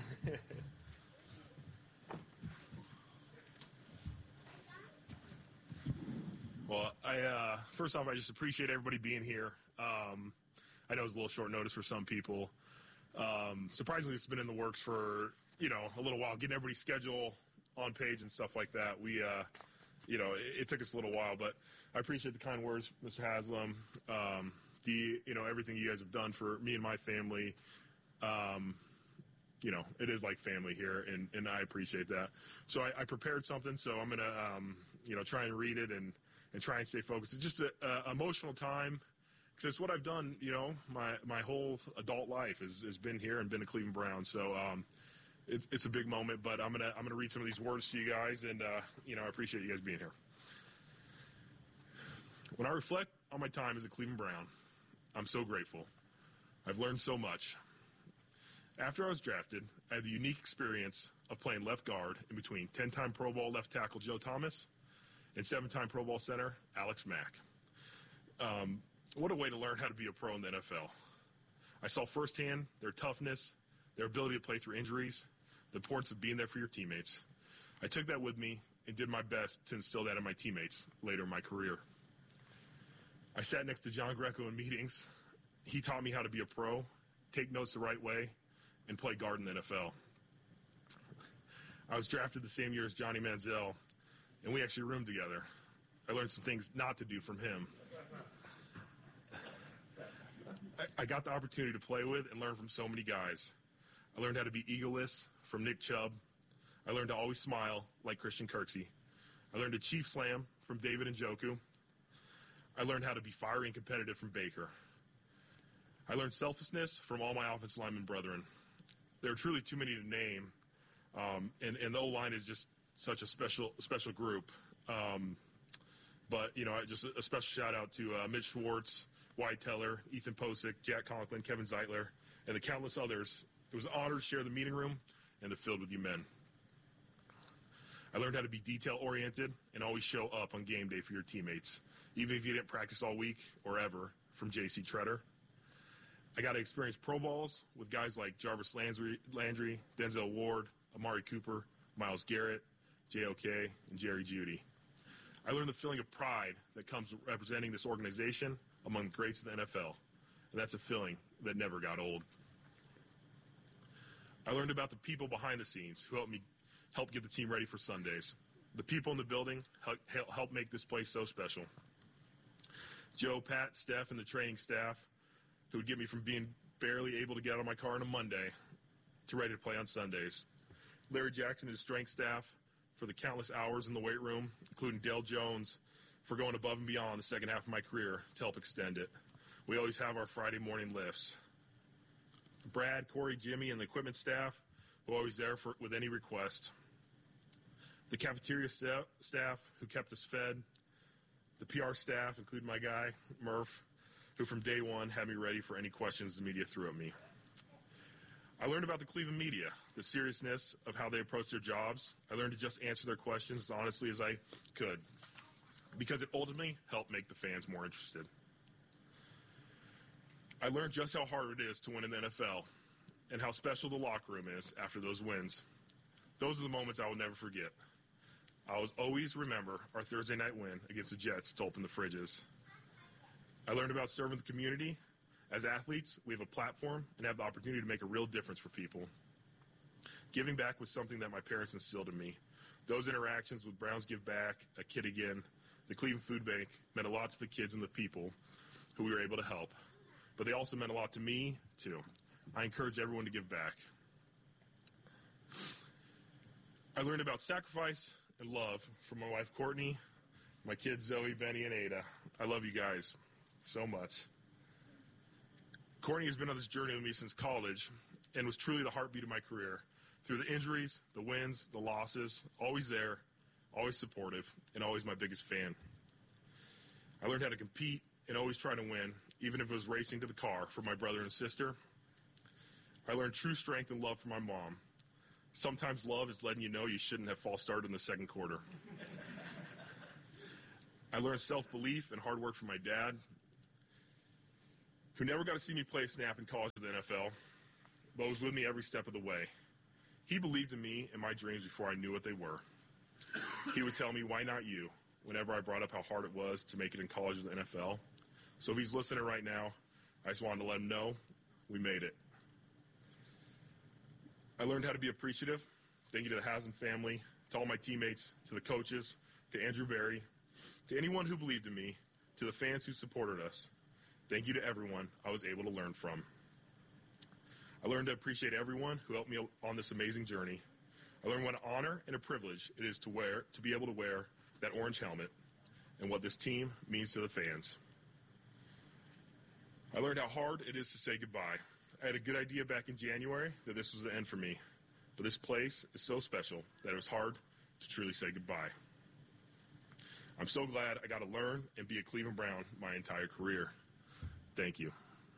Well, I uh, first off, I just appreciate everybody being here. Um, I know it's a little short notice for some people. Um, surprisingly, it's been in the works for, you know, a little while, getting everybody's schedule on page and stuff like that. We, uh, you know, it, it took us a little while, but I appreciate the kind words, Mister Haslam, um, the, you know, everything you guys have done for me and my family. Um, you know, it is like family here, and, and I appreciate that. So I, I prepared something, so I'm going to, um, you know, try and read it and, and try and stay focused. It's just an emotional time, because it's what I've done, you know, my, my whole adult life has, has been here and been a Cleveland Brown. So um, it, it's a big moment, but I'm going to I'm gonna read some of these words to you guys, and, uh, you know, I appreciate you guys being here. When I reflect on my time as a Cleveland Brown, I'm so grateful. I've learned so much. After I was drafted, I had the unique experience of playing left guard in between ten-time Pro Bowl left tackle Joe Thomas and seven-time Pro Bowl center Alex Mack. Um, what a way to learn how to be a pro in the N F L. I saw firsthand their toughness, their ability to play through injuries, the importance of being there for your teammates. I took that with me and did my best to instill that in my teammates later in my career. I sat next to John Greco in meetings. He taught me how to be a pro, take notes the right way, and play guard in the N F L. I was drafted the same year as Johnny Manziel, and we actually roomed together. I learned some things not to do from him. I, I got the opportunity to play with and learn from so many guys. I learned how to be egoless from Nick Chubb. I learned to always smile like Christian Kirksey. I learned to chief slam from David Njoku. I learned how to be fiery and competitive from Baker. I learned selflessness from all my offensive lineman brethren. There are truly too many to name, um, and, and the O-line is just such a special special group. Um, but, you know, just a special shout-out to uh, Mitch Schwartz, Wyatt Teller, Ethan Posick, Jack Conklin, Kevin Zeitler, and the countless others. It was an honor to share the meeting room and the field with you men. I learned how to be detail-oriented and always show up on game day for your teammates, even if you didn't practice all week or ever, from J C Treader. I got to experience Pro Bowls with guys like Jarvis Landry, Landry, Denzel Ward, Amari Cooper, Myles Garrett, J O K, and Jerry Jeudy. I learned the feeling of pride that comes representing this organization among the greats of the N F L, and that's a feeling that never got old. I learned about the people behind the scenes who helped me help get the team ready for Sundays. The people in the building help, help make this place so special. Joe, Pat, Steph, and the training staff who would get me from being barely able to get out of my car on a Monday to ready to play on Sundays. Larry Jackson and his strength staff for the countless hours in the weight room, including Dale Jones for going above and beyond the second half of my career to help extend it. We always have our Friday morning lifts. Brad, Corey, Jimmy, and the equipment staff who are always there for, with any request. The cafeteria staff, staff who kept us fed. The P R staff, including my guy, Murph, who from day one had me ready for any questions the media threw at me. I learned about the Cleveland media, the seriousness of how they approach their jobs. I learned to just answer their questions as honestly as I could, because it ultimately helped make the fans more interested. I learned just how hard it is to win in the N F L and how special the locker room is after those wins. Those are the moments I will never forget. I will always remember our Thursday night win against the Jets to open the fridges. I learned about serving the community. As athletes, we have a platform and have the opportunity to make a real difference for people. Giving back was something that my parents instilled in me. Those interactions with Browns Give Back, A Kid Again, the Cleveland Food Bank meant a lot to the kids and the people who we were able to help. But they also meant a lot to me, too. I encourage everyone to give back. I learned about sacrifice and love from my wife, Courtney, my kids Zoe, Benny, and Ada. I love you guys so much. Courtney has been on this journey with me since college and was truly the heartbeat of my career. Through the injuries, the wins, the losses, always there, always supportive, and always my biggest fan. I learned how to compete and always try to win, even if it was racing to the car for my brother and sister. I learned true strength and love from my mom. Sometimes love is letting you know you shouldn't have false started in the second quarter. I learned self-belief and hard work from my dad, who never got to see me play a snap in college or the N F L, but was with me every step of the way. He believed in me and my dreams before I knew what they were. He would tell me, why not you, whenever I brought up how hard it was to make it in college or the N F L. So if he's listening right now, I just wanted to let him know we made it. I learned how to be appreciative. Thank you to the Haslam family, to all my teammates, to the coaches, to Andrew Berry, to anyone who believed in me, to the fans who supported us. Thank you to everyone I was able to learn from. I learned to appreciate everyone who helped me on this amazing journey. I learned what an honor and a privilege it is to wear, to be able to wear that orange helmet, and what this team means to the fans. I learned how hard it is to say goodbye. I had a good idea back in January that this was the end for me, but this place is so special that it was hard to truly say goodbye. I'm so glad I got to learn and be a Cleveland Brown my entire career. Thank you.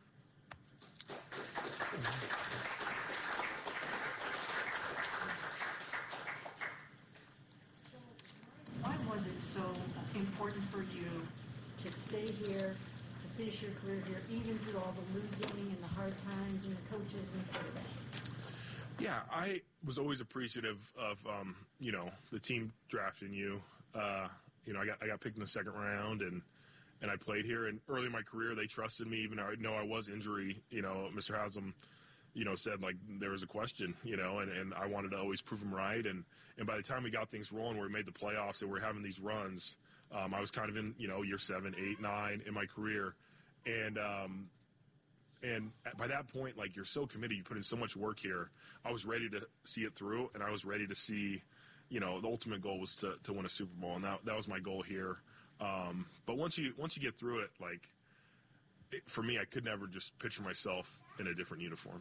Why was it so important for you to stay here, to finish your career here, even through all the losing and the hard times and the coaches and the quarterbacks? Yeah, I was always appreciative of, um, you know, the team drafting you. Uh, you know, I got I got picked in the second round, and and I played here. And early in my career, they trusted me, even though I know I was injury. You know, Mister Haslam, you know, said, like, there was a question, you know, and, and I wanted to always prove him right. And, and by the time we got things rolling, where we made the playoffs and we're having these runs, um, I was kind of in, you know, year seven, eight, nine in my career. And, um, and by that point, like, you're so committed, you put in so much work here. I was ready to see it through, and I was ready to see, you know, the ultimate goal was to, to win a Super Bowl, and that, that was my goal here. Um, but once you, once you get through it, like, it, for me, I could never just picture myself in a different uniform.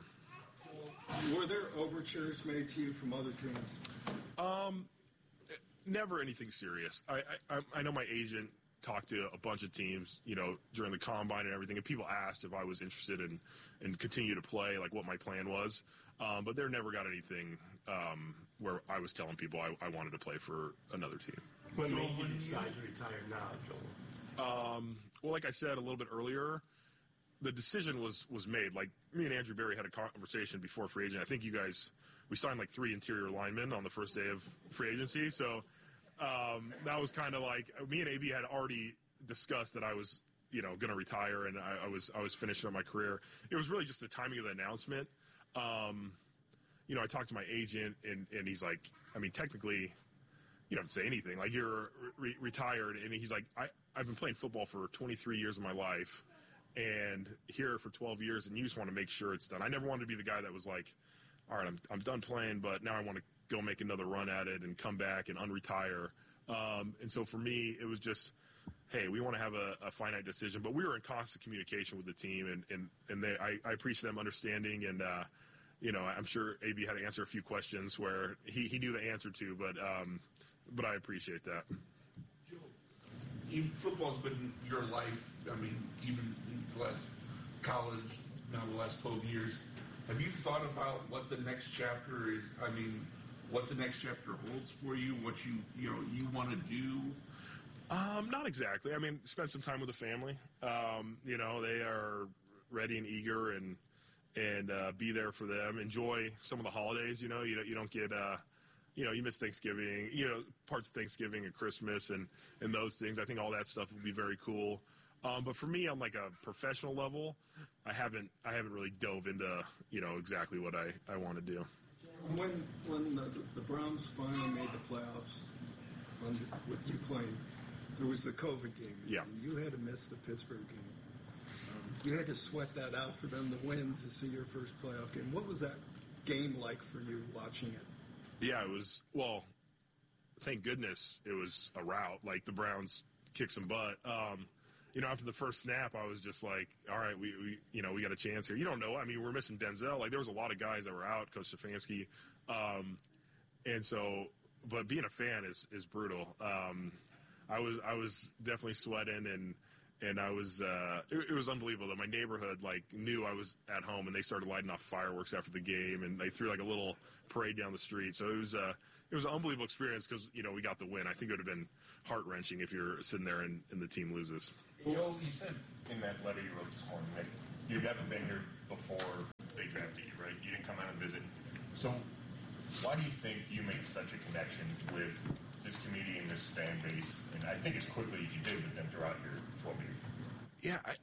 Were there overtures made to you from other teams? Um, never anything serious. I, I, I know my agent talked to a bunch of teams, you know, during the combine and everything, and people asked if I was interested in, in continue to play, like what my plan was. Um, but there never got anything um, where I was telling people I, I wanted to play for another team. What made you decide to retire now, Joel? Um, well, like I said a little bit earlier, the decision was was made. Like, me and Andrew Berry had a conversation before free agent. I think you guys, we signed like three interior linemen on the first day of free agency. So um, that was kind of like, me and A B had already discussed that I was, you know, going to retire, and I, I was I was finishing up my career. It was really just the timing of the announcement. Um, you know, I talked to my agent, and, and he's like, I mean, technically, you don't have to say anything. Like, you're re- retired, and he's like, I, I've been playing football for twenty-three years of my life, and here for twelve years, and you just want to make sure it's done. I never wanted to be the guy that was like, all right, I'm I'm done playing, but now I want to go make another run at it and come back and unretire. Um, and so for me, it was just, hey, we want to have a, a finite decision. But we were in constant communication with the team, and, and, and they, I, I appreciate them understanding. And, uh, you know, I'm sure A B had to answer a few questions where he, he knew the answer to, but um, but I appreciate that. Joe, even football's been your life. I mean, even the last college, now the last twelve years. Have you thought about what the next chapter is? I mean, what the next chapter holds for you? What you you know you want to do? Um, not exactly. I mean, spend some time with the family. Um, you know, they are ready and eager, and and uh, be there for them. Enjoy some of the holidays. You know, you don't, you don't get, uh, you know, you miss Thanksgiving. You know, parts of Thanksgiving and Christmas and and those things. I think all that stuff would be very cool. Um, but for me, on like a professional level, I haven't I haven't really dove into, you know, exactly what I, I want to do. When when the, the Browns finally made the playoffs on, with you playing, there was the COVID game. Yeah. And you had to miss the Pittsburgh game. Um, you had to sweat that out for them to win to see your first playoff game. What was that game like for you watching it? Yeah, it was, well, thank goodness it was a rout. Like, the Browns kick some butt. Um, you know, after the first snap, I was just like, all right, we, we you know, we got a chance here. You don't know. I mean, we're missing Denzel. Like, there was a lot of guys that were out, Coach Stefanski. Um, and so, but being a fan is, is brutal. Um, I was, I was definitely sweating, and, and I was, uh, it, it was unbelievable that my neighborhood, like, knew I was at home, and they started lighting off fireworks after the game, and they threw like a little parade down the street. So it was, uh, it was an unbelievable experience because, you know, we got the win. I think it would have been heart-wrenching if you're sitting there and, and the team loses. Joel, you said in that letter you wrote this morning that you'd never been here before they drafted you, right? You didn't come out and visit. So why do you think you made such a connection with this community and this fan base? And I think as quickly as you did with them throughout your twelve years. Yeah, I,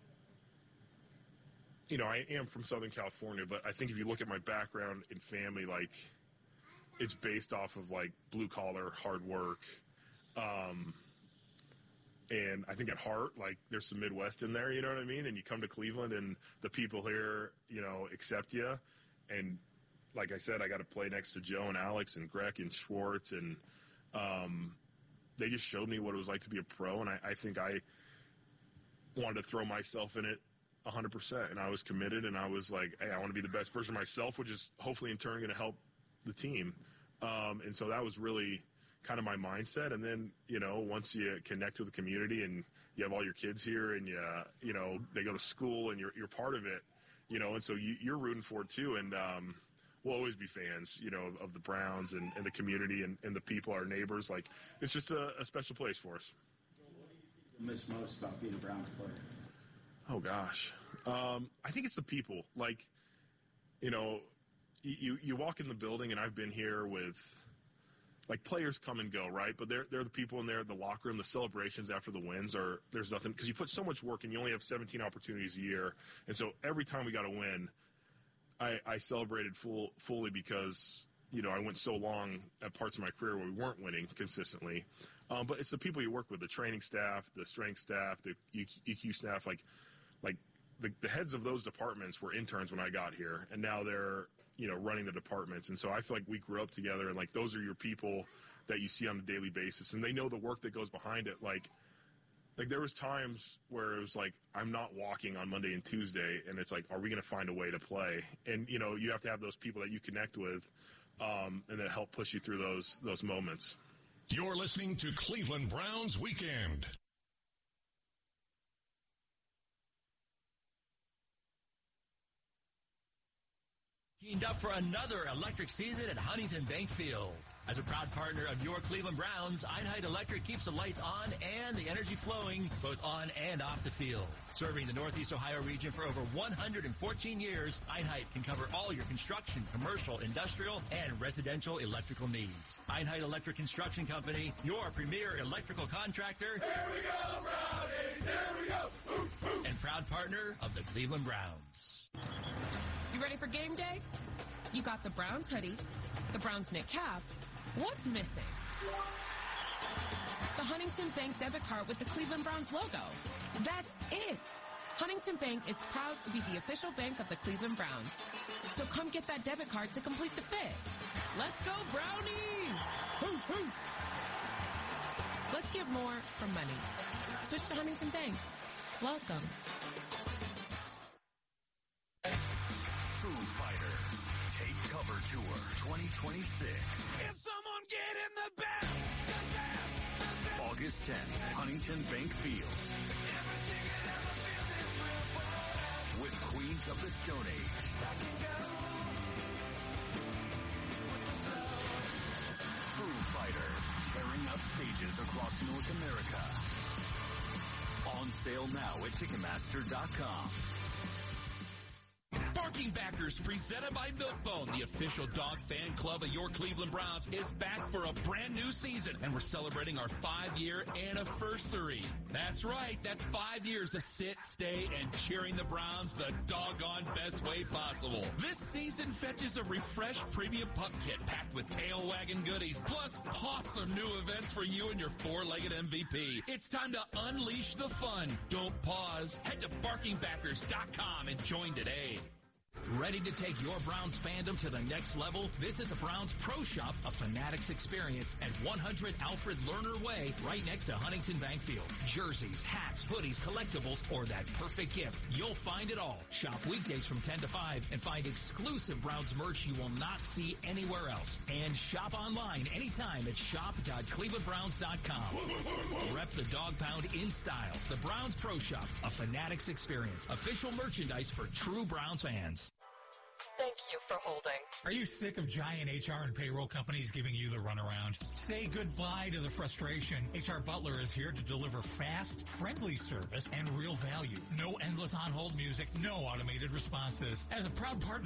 you know, I am from Southern California, but I think if you look at my background and family, like, it's based off of, like, blue-collar, hard work. Um, and I think at heart, like, there's some Midwest in there, you know what I mean? And you come to Cleveland, and the people here, you know, accept you. And like I said, I got to play next to Joe and Alex and Greg and Schwartz, and um, they just showed me what it was like to be a pro, and I, I think I wanted to throw myself in it one hundred percent, and I was committed, and I was like, hey, I want to be the best version of myself, which is hopefully in turn going to help the team. Um, and so that was really kind of my mindset. And then, you know, once you connect with the community and you have all your kids here and, you, you know, they go to school and you're, you're part of it, you know, and so you, you're rooting for it too. And um, we'll always be fans, you know, of, of the Browns and, and the community and, and the people, our neighbors. Like, it's just a, a special place for us. What do you miss most about being a Browns player? Oh, gosh. Um, I think it's the people. Like, you know, you, you walk in the building, and I've been here with, like, players come and go, right? But they're, they're the people in there, the locker room, the celebrations after the wins are, there's nothing, because you put so much work and you only have seventeen opportunities a year. And so every time we got a win, I, I celebrated full, fully because, you know, I went so long at parts of my career where we weren't winning consistently. Um, but it's the people you work with, the training staff, the strength staff, the E Q staff, like, like the, the heads of those departments were interns when I got here, and now they're, you know, running the departments. And so I feel like we grew up together, and like those are your people that you see on a daily basis, and they know the work that goes behind it. Like, like there was times where it was like, I'm not walking on Monday and Tuesday, and it's like, are we going to find a way to play? And, you know, you have to have those people that you connect with, um, and that help push you through those, those moments. You're listening to Cleveland Browns Weekend. Teamed up for another electric season at Huntington Bank Field. As a proud partner of your Cleveland Browns, Einheit Electric keeps the lights on and the energy flowing both on and off the field. Serving the Northeast Ohio region for over one hundred fourteen years, Einheit can cover all your construction, commercial, industrial, and residential electrical needs. Einheit Electric Construction Company, your premier electrical contractor. Here we go, Brownies! Here we go! Ooh, ooh. And proud partner of the Cleveland Browns. You ready for game day? You got the Browns hoodie, the Browns knit cap. What's missing? The Huntington Bank debit card with the Cleveland Browns logo. That's it. Huntington Bank is proud to be the official bank of the Cleveland Browns. So come get that debit card to complete the fit. Let's go, Brownies! Woo, woo. Let's get more from money. Switch to Huntington Bank. Welcome. Foo Fighters Take Cover Tour twenty twenty-six. Is someone getting the best? The best, the best. August tenth, Huntington Bank Field. With Queens of the Stone Age. Foo Fighters tearing up stages across North America. On sale now at Ticketmaster dot com. Barking Backers, presented by Milk-Bone, the official dog fan club of your Cleveland Browns, is back for a brand new season, and we're celebrating our five-year anniversary. That's right, that's five years of sit, stay, and cheering the Browns the doggone best way possible. This season fetches a refreshed premium pup kit packed with tail wagging goodies, plus awesome new events for you and your four-legged M V P. It's time to unleash the fun. Don't pause. Head to barking backers dot com and join today. Red Ready to take your Browns fandom to the next level? Visit the Browns Pro Shop, a Fanatics experience at one hundred Alfred Lerner Way, right next to Huntington Bank Field. Jerseys, hats, hoodies, collectibles, or that perfect gift. You'll find it all. Shop weekdays from ten to five and find exclusive Browns merch you will not see anywhere else. And shop online anytime at shop dot cleveland browns dot com. Rep the dog pound in style. The Browns Pro Shop, a Fanatics experience. Official merchandise for true Browns fans. Thank you for holding. Are you sick of giant H R and payroll companies giving you the runaround? Say goodbye to the frustration. H R Butler is here to deliver fast, friendly service and real value. No endless on-hold music, no automated responses. As a proud partner